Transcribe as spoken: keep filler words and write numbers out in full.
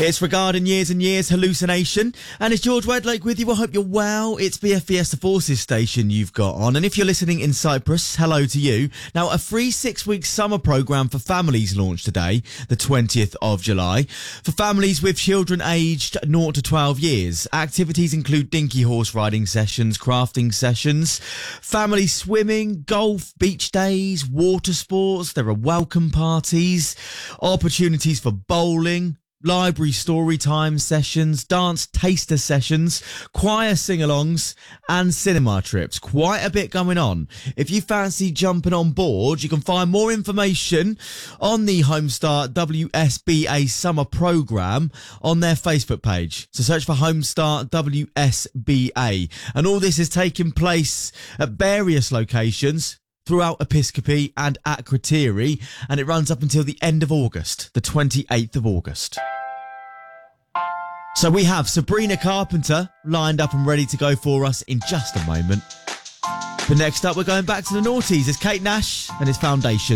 It's regarding Years and Years Hallucination, and it's George Wedlake with you. I hope you're well. It's B F Fiesta Forces station you've got on, and if you're listening in Cyprus, hello to you. Now, a free six-week summer programme for families launched today, the twentieth of July. For families with children aged zero to twelve years, activities include dinky horse riding sessions, crafting sessions, family swimming, golf, beach days, water sports. There are welcome parties, opportunities for bowling, library story time sessions, dance taster sessions, choir sing-alongs and cinema trips. Quite a bit going on. If you fancy jumping on board, you can find more information on the Homestart W S B A summer programme on their Facebook page. So search for Homestart W S B A. And all this is taking place at various locations throughout Episcopi and Akrotiri, and it runs up until the end of August, the twenty-eighth of August. So we have Sabrina Carpenter lined up and ready to go for us in just a moment. But next up, we're going back to the noughties. It's Kate Nash and his Foundation.